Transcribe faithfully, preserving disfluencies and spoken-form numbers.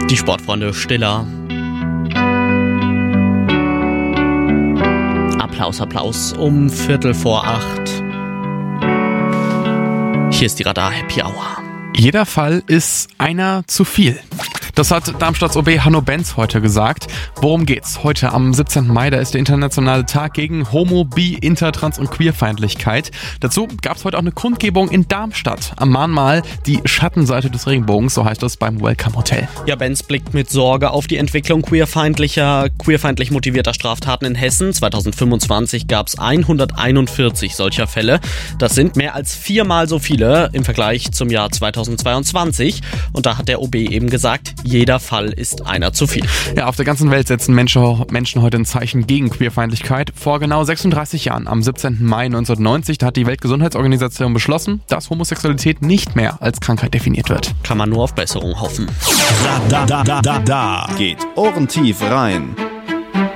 Die Sportfreunde Stiller. Applaus, Applaus um Viertel vor acht. Hier ist die Radar Happy Hour. Jeder Fall ist einer zu viel. Das hat Darmstadts O B Hanno Benz heute gesagt. Worum geht's? Heute am siebzehnten Mai, da ist der internationale Tag gegen Homo-, Bi-, Inter-, Trans- und Queerfeindlichkeit. Dazu gab's heute auch eine Kundgebung in Darmstadt. Am Mahnmal die Schattenseite des Regenbogens, so heißt es beim Welcome Hotel. Ja, Benz blickt mit Sorge auf die Entwicklung queerfeindlicher, queerfeindlich motivierter Straftaten in Hessen. zweitausendfünfundzwanzig gab's hunderteinundvierzig solcher Fälle. Das sind mehr als viermal so viele im Vergleich zum Jahr zweitausendzweiundzwanzig. Und da hat der O B eben gesagt, jeder Fall ist einer zu viel. Ja, auf der ganzen Welt setzen Menschen, Menschen heute ein Zeichen gegen Queerfeindlichkeit. Vor genau sechsunddreißig Jahren, am siebzehnten Mai neunzehnhundertneunzig, da hat die Weltgesundheitsorganisation beschlossen, dass Homosexualität nicht mehr als Krankheit definiert wird. Kann man nur auf Besserung hoffen. Da, da, da, da, da geht ohrentief rein.